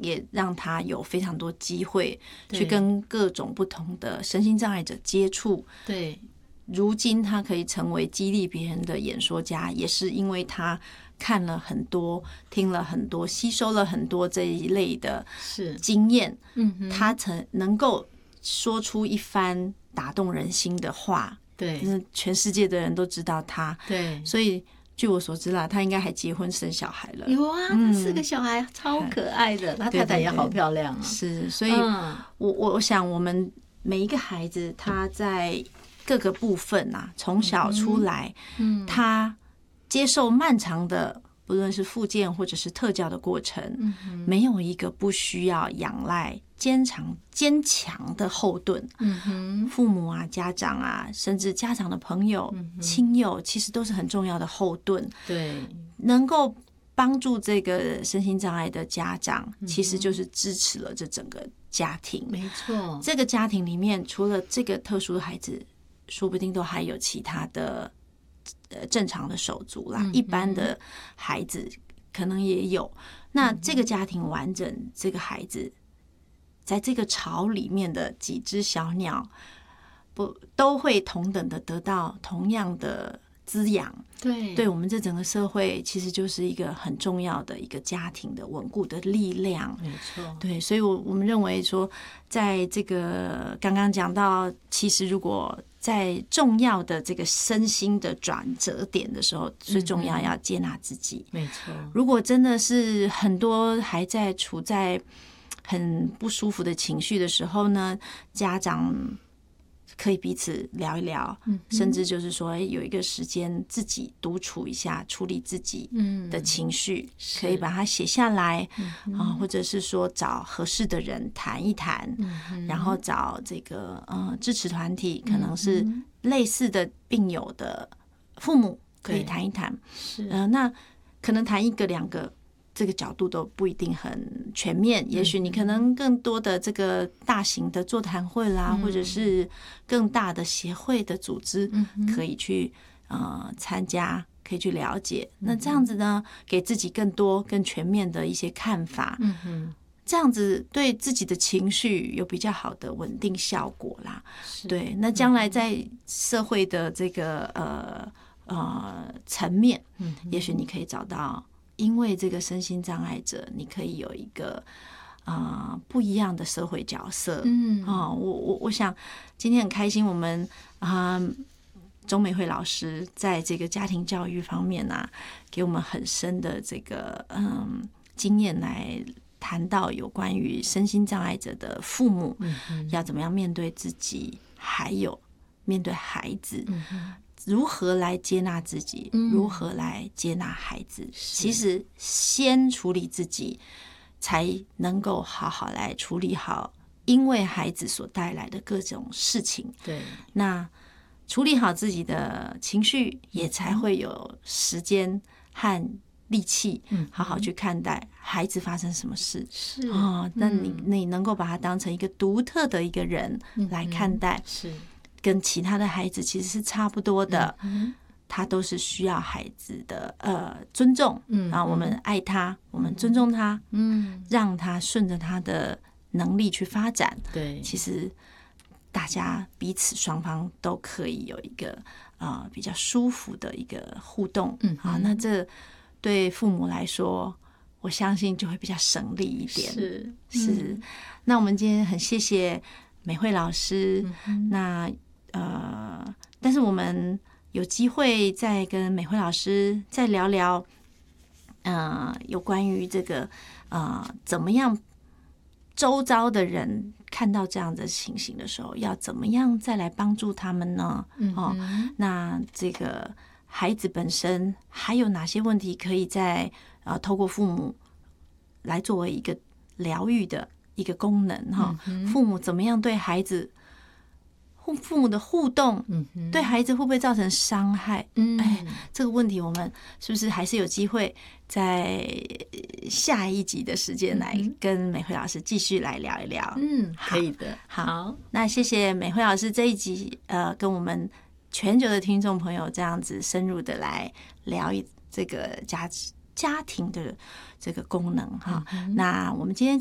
也让他有非常多机会去跟各种不同的身心障碍者接触。 对， 如今他可以成为激励别人的演说家，也是因为他看了很多，听了很多，吸收了很多这一类的经验，他才能够说出一番打动人心的话。 对， 全世界的人都知道他。 对，所以据我所知啦，他应该还结婚生小孩了。 有啊，4个小孩超可爱的，他太太也好漂亮啊。 是，所以我想我们每一个孩子，他在各个部分啊，从小出来，他接受漫长的不论是复健或者是特教的过程，没有一个不需要仰赖坚强的后盾。父母啊、家长啊，甚至家长的朋友、亲友，其实都是很重要的后盾。 对， 能够帮助这个身心障碍的家长，其实就是支持了这整个家庭。 没错， 这个家庭里面，除了这个特殊的孩子，说不定都还有其他的正常的手足啦，一般的孩子可能也有。那这个家庭完整，这个孩子在这个巢里面的几只小鸟，不都会同等的得到同样的滋养。对我们这整个社会其实就是一个很重要的一个家庭的稳固的力量。 没错， 对，所以我们认为说，在这个刚刚讲到，其实如果在重要的这个身心的转折点的时候，最重要要接纳自己。 没错， 如果真的是很多还在处在很不舒服的情绪的时候呢，家长可以彼此聊一聊，甚至就是说有一个时间自己独处一下，处理自己的情绪，可以把它写下来或者是说找合适的人谈一谈，然后找这个支持团体，可能是类似的病友的父母可以谈一谈。那可能谈一个两个，这个角度都不一定很全面，也许你可能更多的这个大型的座谈会啦，或者是更大的协会的组织，可以去参加，可以去了解。那这样子呢，给自己更多更全面的一些看法，这样子对自己的情绪有比较好的稳定效果啦。对，那将来在社会的这个层面，也许你可以找到。因为这个身心障碍者，你可以有一个不一样的社会角色。我想今天很开心，我们钟美惠老师在这个家庭教育方面啊，给我们很深的这个经验来谈到有关于身心障碍者的父母要怎么样面对自己，还有面对孩子。如何来接纳自己，如何来接纳孩子，其实先处理自己才能够好好来处理好因为孩子所带来的各种事情。 对， 那处理好自己的情绪，也才会有时间和力气好好去看待孩子发生什么事。 是那你能够把他当成一个独特的一个人来看待。 是跟其他的孩子其实是差不多的，他都是需要孩子的尊重，我们爱他，我们尊重他，让他顺着他的能力去发展。 对， 其实大家彼此双方都可以有一个比较舒服的一个互动。那这对父母来说，我相信就会比较省力一点。是。那我们今天很谢谢美惠老师，那但是我们有机会再跟美惠老师再聊聊，有关于这个怎么样周遭的人看到这样的情形的时候，要怎么样再来帮助他们呢？那这个孩子本身还有哪些问题可以在透过父母来作为一个疗愈的一个功能哈？父母怎么样对孩子？父母的互动，对孩子会不会造成伤害？这个问题我们是不是还是有机会在下一集的时间来跟美惠老师继续来聊一聊？ 可以的。 好，那谢谢美惠老师这一集跟我们全球的听众朋友这样子深入的来聊这个家庭的这个功能哈。那我们今天